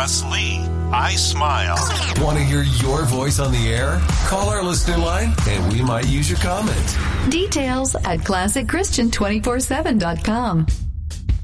Ross Lee. I smile. Want to hear your voice on the air? Call our listener line and we might use your comment. Details at ClassicChristian247.com.